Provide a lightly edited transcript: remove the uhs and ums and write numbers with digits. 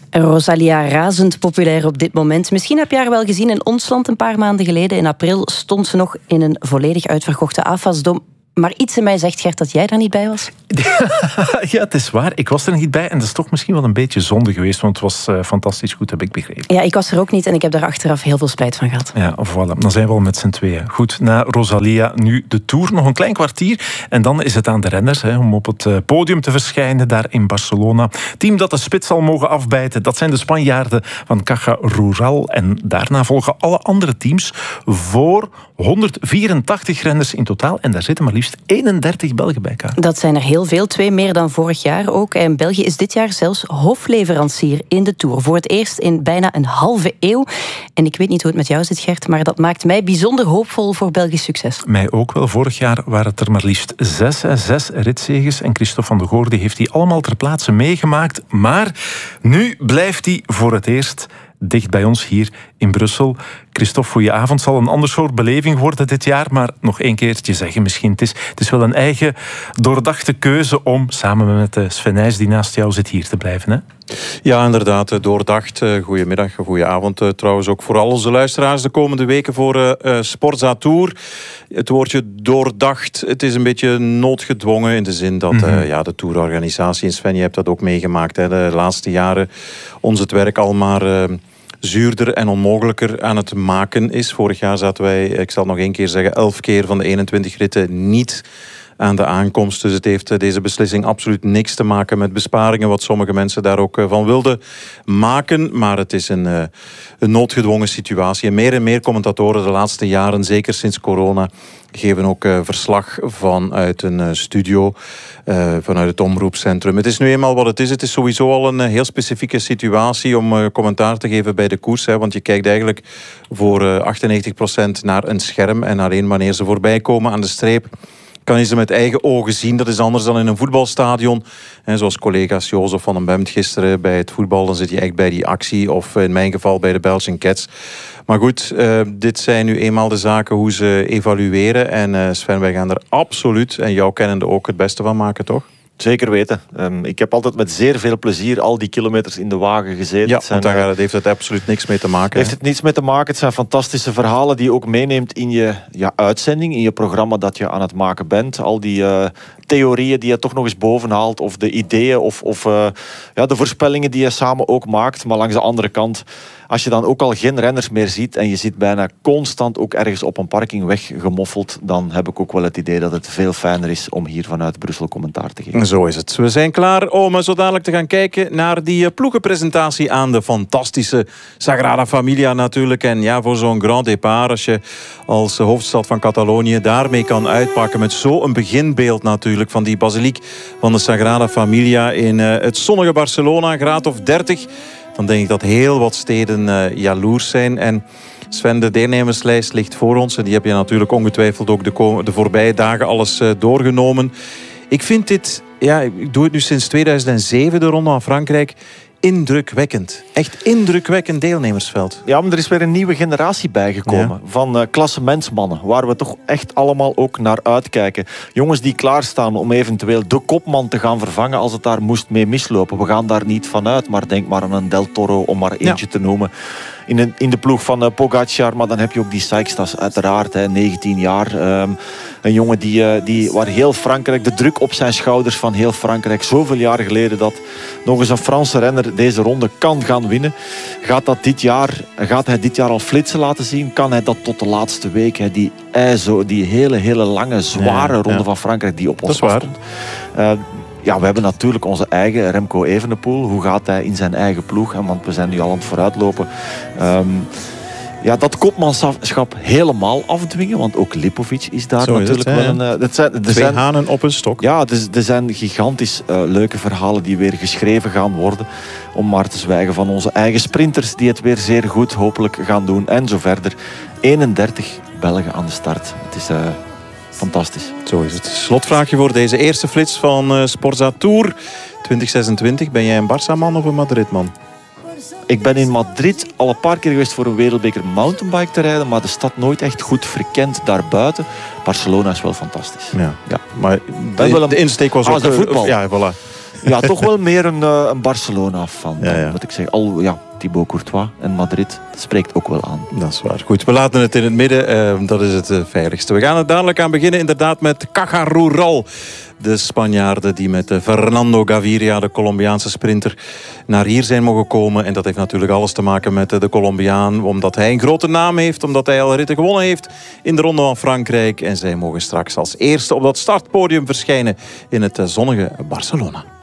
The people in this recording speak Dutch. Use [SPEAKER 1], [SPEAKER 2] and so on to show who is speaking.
[SPEAKER 1] Rosalia, razend populair op dit moment. Misschien heb je haar wel gezien in ons land een paar maanden geleden. In april stond ze nog in een volledig uitverkochte AFAS-dom. Maar iets in mij zegt, Gert, dat jij daar niet bij was.
[SPEAKER 2] Ja, het is waar. Ik was er niet bij. En dat is toch misschien wel een beetje zonde geweest. Want het was fantastisch goed, heb ik begrepen.
[SPEAKER 1] Ja, ik was er ook niet en ik heb daar achteraf heel veel spijt van gehad.
[SPEAKER 2] Ja, voilà. Dan zijn we al met z'n tweeën. Goed, na Rosalia nu de Tour. Nog een klein kwartier. En dan is het aan de renners om op het podium te verschijnen daar in Barcelona. Team dat de spits zal mogen afbijten. Dat zijn de Spanjaarden van Caja Rural. En daarna volgen alle andere teams voor 184 renners in totaal. En daar zitten maar liefst 31 Belgen bij elkaar.
[SPEAKER 1] Dat zijn er heel veel, 2 meer dan vorig jaar ook. En België is dit jaar zelfs hoofdleverancier in de Tour. Voor het eerst in bijna een halve eeuw. En ik weet niet hoe het met jou zit, Gert, maar dat maakt mij bijzonder hoopvol voor Belgisch succes.
[SPEAKER 2] Mij ook wel. Vorig jaar waren het er maar liefst 6 ritzeges. En Christophe van de Goorde heeft die allemaal ter plaatse meegemaakt. Maar nu blijft hij voor het eerst dicht bij ons hier in Brussel. Christophe, goedenavond. Zal een ander soort beleving worden dit jaar, maar nog één keertje zeggen misschien. Het is wel een eigen doordachte keuze om samen met Sven Nys, die naast jou zit, hier te blijven, hè?
[SPEAKER 3] Ja, inderdaad, doordacht. Goedemiddag, goedenavond trouwens ook voor al onze luisteraars de komende weken voor Sporza Tour. Het woordje doordacht, het is een beetje noodgedwongen in de zin dat de tourorganisatie, en Sven, je hebt dat ook meegemaakt, hè, de laatste jaren ons het werk al maar zuurder en onmogelijker aan het maken is. Vorig jaar zaten wij, ik zal het nog één keer zeggen, 11 keer van de 21 ritten niet aan de aankomst. Dus het heeft deze beslissing absoluut niks te maken met besparingen, wat sommige mensen daar ook van wilden maken. Maar het is een noodgedwongen situatie. En meer commentatoren de laatste jaren, zeker sinds corona, geven ook verslag vanuit een studio, vanuit het omroepcentrum. Het is nu eenmaal wat het is. Het is sowieso al een heel specifieke situatie om commentaar te geven bij de koers. Hè, want je kijkt eigenlijk voor 98% naar een scherm. En alleen wanneer ze voorbij komen aan de streep, kan je ze met eigen ogen zien. Dat is anders dan in een voetbalstadion. En zoals collega's Jozef van den Bemt gisteren bij het voetbal, dan zit je echt bij die actie. Of in mijn geval bij de Belgian Cats. Maar goed, dit zijn nu eenmaal de zaken hoe ze evalueren. En Sven, wij gaan er absoluut, en jou kennende ook, het beste van maken, toch?
[SPEAKER 4] Zeker weten. Ik heb altijd met zeer veel plezier al die kilometers in de wagen gezeten.
[SPEAKER 3] Ja, want daar heeft het absoluut niks mee te maken.
[SPEAKER 4] Heeft het niets mee te maken. Het zijn fantastische verhalen die je ook meeneemt in je uitzending, in je programma dat je aan het maken bent. Al die theorieën die je toch nog eens bovenhaalt, of de ideeën, of de voorspellingen die je samen ook maakt. Maar langs de andere kant, als je dan ook al geen renners meer ziet en je zit bijna constant ook ergens op een parking weggemoffeld, dan heb ik ook wel het idee dat het veel fijner is om hier vanuit Brussel commentaar te geven.
[SPEAKER 3] Zo is het. We zijn klaar om zo dadelijk te gaan kijken naar die ploegenpresentatie aan de fantastische Sagrada Familia natuurlijk. En ja, voor zo'n grand départ, als je als hoofdstad van Catalonië daarmee kan uitpakken met zo'n beginbeeld natuurlijk van die basiliek van de Sagrada Familia in het zonnige Barcelona, graad of 30... dan denk ik dat heel wat steden jaloers zijn. En Sven, de deelnemerslijst ligt voor ons. En die heb je natuurlijk ongetwijfeld ook de voorbije dagen alles doorgenomen. Ik vind dit, ik doe het nu sinds 2007, de Ronde van Frankrijk, indrukwekkend. Echt indrukwekkend deelnemersveld.
[SPEAKER 4] Ja, maar er is weer een nieuwe generatie bijgekomen van klassementsmannen, waar we toch echt allemaal ook naar uitkijken. Jongens die klaarstaan om eventueel de kopman te gaan vervangen als het daar moest mee mislopen. We gaan daar niet van uit, maar denk maar aan een Del Toro, om maar eentje te noemen. In de ploeg van Pogacar, maar dan heb je ook die Seixtas, uiteraard, 19 jaar. Een jongen waar heel Frankrijk, de druk op zijn schouders van heel Frankrijk, zoveel jaar geleden, dat nog eens een Franse renner deze ronde kan gaan winnen. Gaat hij dit jaar al flitsen laten zien? Kan hij dat tot de laatste week? Die hele lange, zware ronde van Frankrijk die op ons afkomt. We hebben natuurlijk onze eigen Remco Evenepoel. Hoe gaat hij in zijn eigen ploeg? Want we zijn nu al aan het vooruitlopen. Dat kopmanschap helemaal afdwingen. Want ook Lipovic is daar
[SPEAKER 3] zo
[SPEAKER 4] natuurlijk
[SPEAKER 3] is het,
[SPEAKER 4] wel een...
[SPEAKER 3] Twee hanen op een stok.
[SPEAKER 4] Ja, er zijn gigantisch leuke verhalen die weer geschreven gaan worden. Om maar te zwijgen van onze eigen sprinters die het weer zeer goed hopelijk gaan doen. En zo verder. 31 Belgen aan de start. Het is... fantastisch.
[SPEAKER 3] Zo is het. Slotvraagje voor deze eerste flits van Sporza Tour 2026. Ben jij een Barça-man of een Madrid-man?
[SPEAKER 4] Ik ben in Madrid al een paar keer geweest voor een wereldbeker mountainbike te rijden, maar de stad nooit echt goed verkend daarbuiten. Barcelona is wel fantastisch.
[SPEAKER 3] Ja. Maar de insteek was ook...
[SPEAKER 4] de voetbal.
[SPEAKER 3] Ja, voilà.
[SPEAKER 4] Ja, toch wel meer een Barcelona-fan,
[SPEAKER 3] Ja.
[SPEAKER 4] moet ik zeggen. Thibaut Courtois en Madrid, dat spreekt ook wel aan.
[SPEAKER 3] Dat is waar. Goed, we laten het in het midden. Dat is het veiligste. We gaan er dadelijk aan beginnen, inderdaad, met Caja Rural. De Spanjaarden die met Fernando Gaviria, de Colombiaanse sprinter, naar hier zijn mogen komen. En dat heeft natuurlijk alles te maken met de Colombiaan. Omdat hij een grote naam heeft, omdat hij al ritten gewonnen heeft in de Ronde van Frankrijk. En zij mogen straks als eerste op dat startpodium verschijnen in het zonnige Barcelona.